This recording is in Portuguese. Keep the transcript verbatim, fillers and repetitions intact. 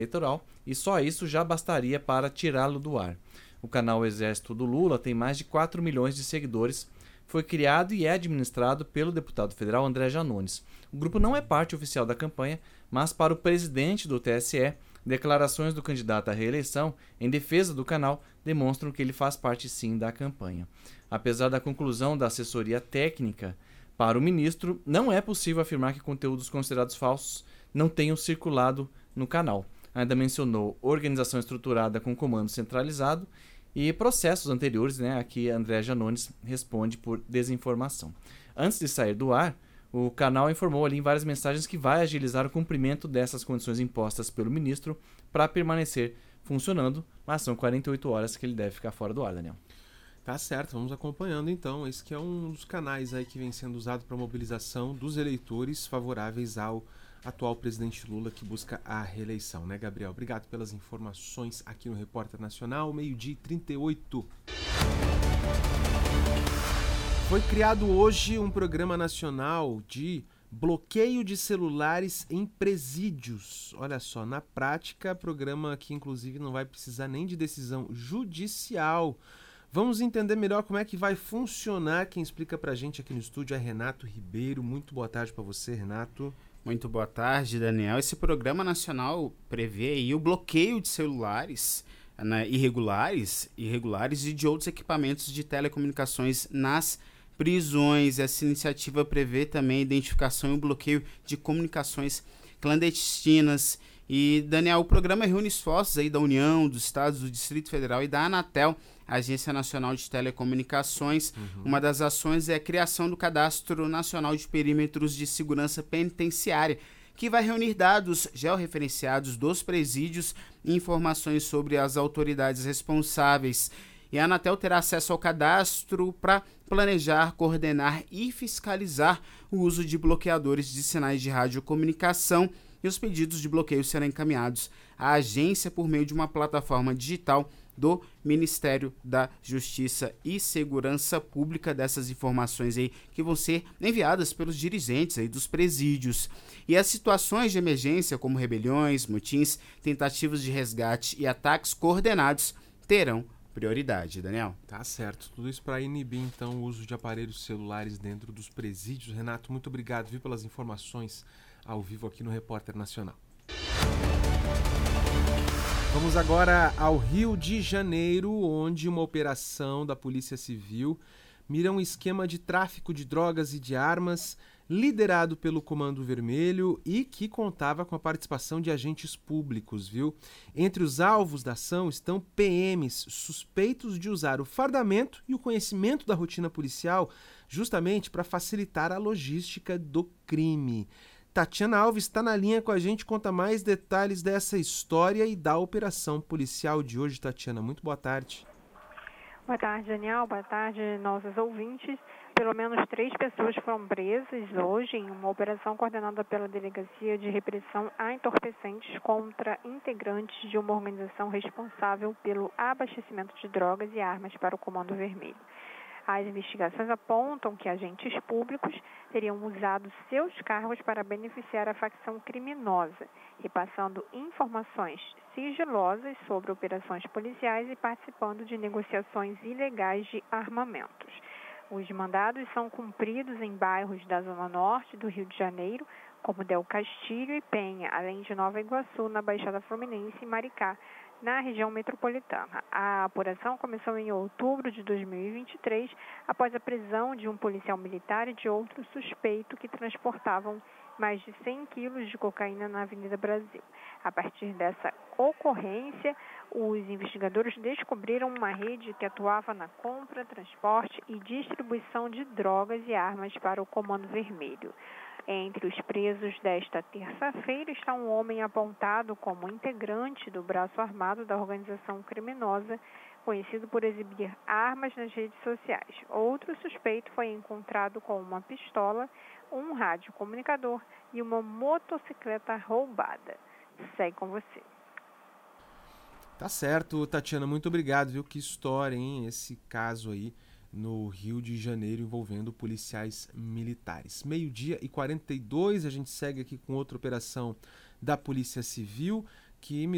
eleitoral e só isso já bastaria para tirá-lo do ar. O canal Exército do Lula tem mais de quatro milhões de seguidores, foi criado e é administrado pelo deputado federal André Janones. O grupo não é parte oficial da campanha, mas para o presidente do T S E, declarações do candidato à reeleição em defesa do canal demonstram que ele faz parte sim da campanha. Apesar da conclusão da assessoria técnica para o ministro, não é possível afirmar que conteúdos considerados falsos não tenham circulado no canal. Ainda mencionou organização estruturada com comando centralizado e processos anteriores, né, a que André Janones responde por desinformação. Antes de sair do ar, o canal informou ali em várias mensagens que vai agilizar o cumprimento dessas condições impostas pelo ministro para permanecer funcionando, mas são quarenta e oito horas que ele deve ficar fora do ar, Daniel. Tá certo, vamos acompanhando então. Esse que é um dos canais aí que vem sendo usado para mobilização dos eleitores favoráveis ao atual presidente Lula, que busca a reeleição, né, Gabriel? Obrigado pelas informações aqui no Repórter Nacional, meio-dia e trinta e oito. Foi criado hoje um programa nacional de bloqueio de celulares em presídios. Olha só, na prática, programa que inclusive não vai precisar nem de decisão judicial. Vamos entender melhor como é que vai funcionar. Quem explica pra gente aqui no estúdio é Renato Ribeiro. Muito boa tarde para você, Renato. Muito boa tarde, Daniel. Esse programa nacional prevê aí o bloqueio de celulares, né, irregulares, irregulares e de outros equipamentos de telecomunicações nas prisões. Essa iniciativa prevê também a identificação e o bloqueio de comunicações clandestinas. E, Daniel, o programa reúne esforços aí da União, dos Estados, do Distrito Federal e da Anatel, Agência Nacional de Telecomunicações. Uhum. Uma das ações é a criação do Cadastro Nacional de Perímetros de Segurança Penitenciária, que vai reunir dados georreferenciados dos presídios e informações sobre as autoridades responsáveis. E a Anatel terá acesso ao cadastro para planejar, coordenar e fiscalizar o uso de bloqueadores de sinais de radiocomunicação, e os pedidos de bloqueio serão encaminhados à agência por meio de uma plataforma digital do Ministério da Justiça e Segurança Pública. Dessas informações aí que vão ser enviadas pelos dirigentes aí dos presídios. E as situações de emergência, como rebeliões, motins, tentativas de resgate e ataques coordenados, terão prioridade, Daniel. Tá certo. Tudo isso para inibir, então, o uso de aparelhos celulares dentro dos presídios. Renato, muito obrigado, viu, pelas informações ao vivo aqui no Repórter Nacional. Vamos agora ao Rio de Janeiro, onde uma operação da Polícia Civil mira um esquema de tráfico de drogas e de armas liderado pelo Comando Vermelho e que contava com a participação de agentes públicos, viu? Entre os alvos da ação estão P Ms suspeitos de usar o fardamento e o conhecimento da rotina policial justamente para facilitar a logística do crime. Tatiana Alves está na linha com a gente, conta mais detalhes dessa história e da operação policial de hoje. Tatiana, muito boa tarde. Boa tarde, Daniel. Boa tarde, nossos ouvintes. Pelo menos três pessoas foram presas hoje em uma operação coordenada pela Delegacia de Repressão a Entorpecentes contra integrantes de uma organização responsável pelo abastecimento de drogas e armas para o Comando Vermelho. As investigações apontam que agentes públicos teriam usado seus cargos para beneficiar a facção criminosa, repassando informações sigilosas sobre operações policiais e participando de negociações ilegais de armamentos. Os mandados são cumpridos em bairros da Zona Norte do Rio de Janeiro, como Del Castilho e Penha, além de Nova Iguaçu, na Baixada Fluminense e Maricá, na região metropolitana. A apuração começou em outubro de dois mil e vinte e três, após a prisão de um policial militar e de outro suspeito que transportavam mais de cem quilos de cocaína na Avenida Brasil. A partir dessa ocorrência, os investigadores descobriram uma rede que atuava na compra, transporte e distribuição de drogas e armas para o Comando Vermelho. Entre os presos desta terça-feira está um homem apontado como integrante do braço armado da organização criminosa, conhecido por exibir armas nas redes sociais. Outro suspeito foi encontrado com uma pistola, um radiocomunicador e uma motocicleta roubada. Segue com você. Tá certo, Tatiana, muito obrigado, viu? Que história, hein? Esse caso aí no Rio de Janeiro envolvendo policiais militares. Meio-dia e quarenta e dois, a gente segue aqui com outra operação da Polícia Civil que